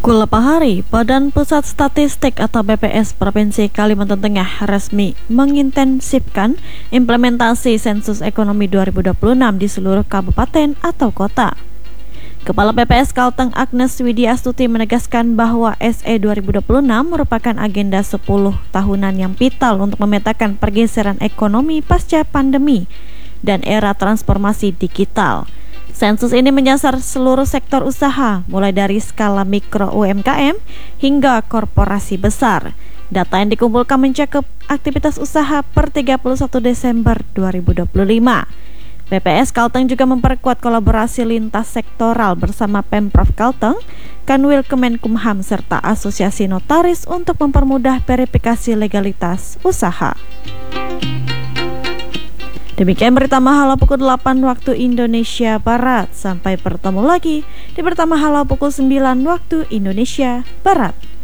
Pukul 8 hari, Badan Pusat Statistik atau BPS Provinsi Kalimantan Tengah resmi mengintensifkan implementasi sensus ekonomi 2026 di seluruh kabupaten atau kota. Kepala BPS Kalteng Agnes Widya-Astuti menegaskan bahwa SE 2026 merupakan agenda 10 tahunan yang vital untuk memetakan pergeseran ekonomi pasca pandemi dan era transformasi digital. Sensus ini menyasar seluruh sektor usaha, mulai dari skala mikro UMKM hingga korporasi besar. Data yang dikumpulkan mencakup aktivitas usaha per 31 Desember 2025. BPS Kalteng juga memperkuat kolaborasi lintas sektoral bersama Pemprov Kalteng, Kanwil Kemenkumham, serta Asosiasi Notaris untuk mempermudah verifikasi legalitas usaha. Demikian berita Mahala pukul 8 waktu Indonesia Barat. Sampai bertemu lagi di berita Mahala pukul 9 waktu Indonesia Barat.